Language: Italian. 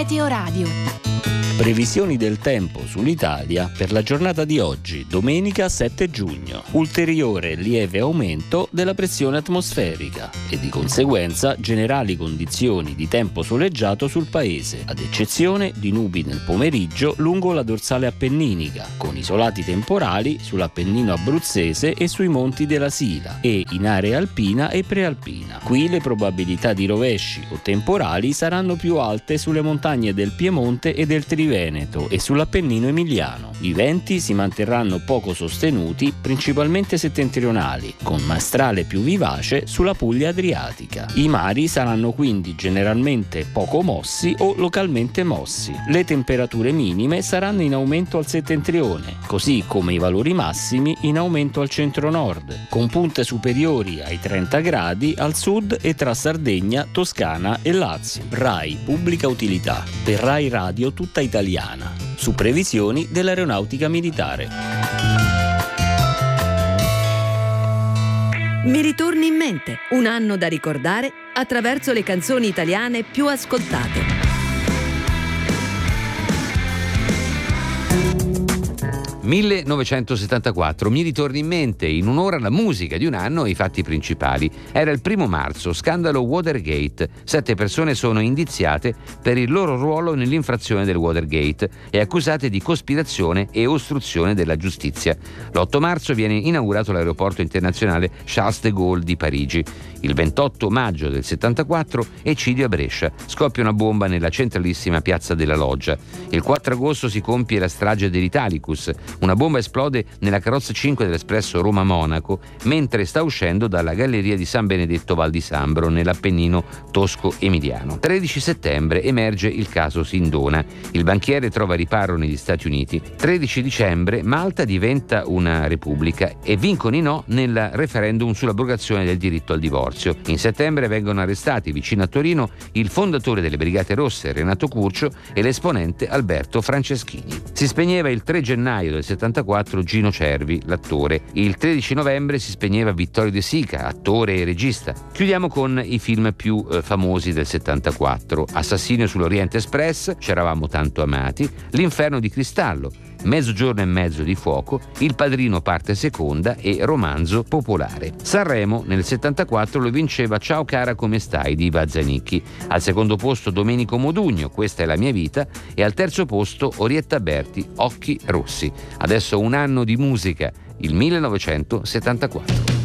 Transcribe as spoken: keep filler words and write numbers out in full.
Meteo Radio. Previsioni del tempo sull'Italia per la giornata di oggi, domenica sette giugno. Ulteriore lieve aumento della pressione atmosferica e di conseguenza generali condizioni di tempo soleggiato sul paese, ad eccezione di nubi nel pomeriggio lungo la dorsale appenninica, con isolati temporali sull'Appennino abruzzese e sui monti della Sila e in area alpina e prealpina. Qui le probabilità di rovesci o temporali saranno più alte sulle montagne del Piemonte e del Triveneto e sull'Appennino emiliano. I venti si manterranno poco sostenuti, principalmente settentrionali, con maestrale più vivace sulla Puglia adriatica. I mari saranno quindi generalmente poco mossi o localmente mossi. Le temperature minime saranno in aumento al settentrione, così come i valori massimi in aumento al centro-nord, con punte superiori ai trenta gradi al sud e tra Sardegna, Toscana e Lazio. RAI Pubblica Utilità, per RAI Radio tutta italiana, su previsioni dell'aeronautica militare. Mi ritorni in mente, un anno da ricordare attraverso le canzoni italiane più ascoltate. millenovecentosettantaquattro, mi ritorni in mente in un'ora la musica di un anno e i fatti principali. Era il primo marzo, scandalo Watergate. Sette persone sono indiziate per il loro ruolo nell'infrazione del Watergate e accusate di cospirazione e ostruzione della giustizia. L'otto marzo viene inaugurato l'aeroporto internazionale Charles de Gaulle di Parigi. Il ventotto maggio del settantaquattro, eccidio a Brescia. Scoppia una bomba nella centralissima piazza della Loggia. Il quattro agosto si compie la strage dell'Italicus. Una bomba esplode nella carrozza cinque dell'espresso Roma-Monaco mentre sta uscendo dalla galleria di San Benedetto Val di Sambro nell'Appennino tosco-emiliano. tredici settembre emerge il caso Sindona. Il banchiere trova riparo negli Stati Uniti. tredici dicembre Malta diventa una repubblica e vincono i no nel referendum sull'abrogazione del diritto al divorzio. In settembre vengono arrestati vicino a Torino il fondatore delle Brigate Rosse Renato Curcio e l'esponente Alberto Franceschini. Si spegneva il tre gennaio del settantaquattro Gino Cervi, l'attore. Il tredici novembre si spegneva Vittorio De Sica, attore e regista. Chiudiamo con i film più eh, famosi del settantaquattro: Assassinio sull'Oriente Express, C'eravamo tanto amati, L'inferno di cristallo, Mezzogiorno e mezzo di fuoco, Il padrino parte seconda e Romanzo popolare. Sanremo nel settantaquattro lo vinceva Ciao cara come stai di Iva Zanicchi. Al secondo posto Domenico Modugno, Questa è la mia vita, e al terzo posto Orietta Berti, Occhi rossi. Adesso un anno di musica, il millenovecentosettantaquattro.